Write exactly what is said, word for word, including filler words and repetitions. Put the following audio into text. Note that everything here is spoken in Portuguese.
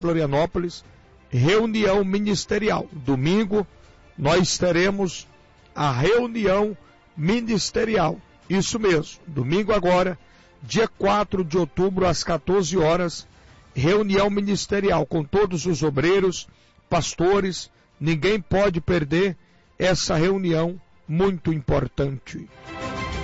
Florianópolis, reunião ministerial. Domingo nós teremos a reunião ministerial. Isso mesmo, domingo agora, dia quatro de outubro, às quatorze horas, reunião ministerial com todos os obreiros, pastores. Ninguém pode perder essa reunião muito importante.